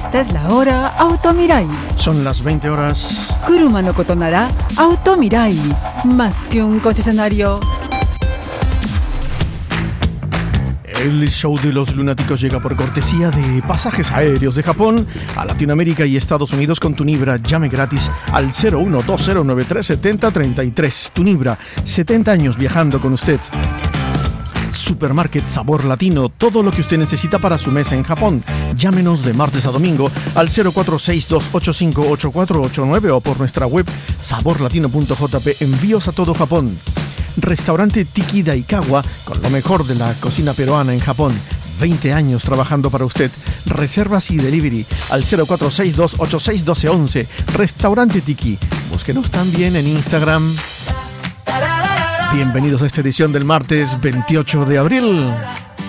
Esta es la hora Automirai. Son las 20 horas. Kuruma no koto nara Automirai. Más que un concesionario. El show de los lunáticos llega por cortesía de Pasajes Aéreos de Japón a Latinoamérica y Estados Unidos con Tunibra. Llame gratis al 0120937033. Tunibra, 70 años viajando con usted. Supermarket Sabor Latino, todo lo que usted necesita para su mesa en Japón. Llámenos de martes a domingo al 0462858489 o por nuestra web saborlatino.jp. Envíos a todo Japón. Restaurante Tiki Daikawa, con lo mejor de la cocina peruana en Japón. 20 años trabajando para usted. Reservas y delivery al 0462861211. Restaurante Tiki. Búsquenos también en Instagram. Bienvenidos a esta edición del martes 28 de abril.